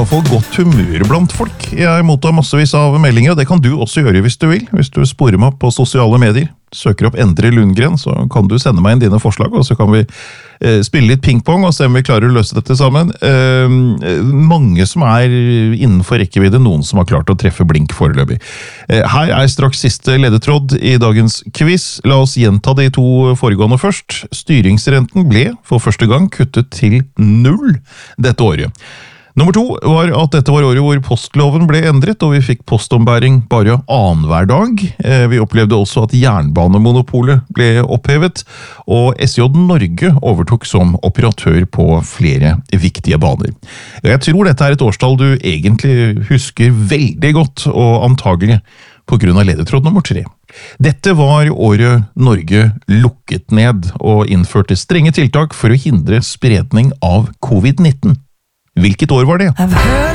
I hvert fall godt humør blant folk. Jeg mottar massevis av meldinger, og det kan du også gjøre hvis du vil. Hvis du sporer meg opp på sosiale medier, søker opp Endre Lundgren, så kan du sende meg inn dine forslag, og så kan vi spille litt pingpong og se om vi klarer å løse dette sammen. Mange som innenfor rekkevidde, noen som har klart å treffe blink foreløpig. Her straks siste ledetråd I dagens quiz. La oss gjenta de to foregående først. Styringsrenten ble for første gang kuttet til 0 dette året. Nummer 2 var at dette var året hvor postloven ble endret, og vi fikk postombæring bare annenhver dag. Vi opplevde også at jernbanemonopolet ble opphevet, og SJ Norge overtok som operatør på flere viktige baner. Jeg tror dette et årstall du egentlig husker veldig godt, og antagelig på grunn av ledetråd nummer 3. Dette var året Norge lukket ned og innførte strenge tiltak for å hindre spredning av covid-19. Hvilket år var det?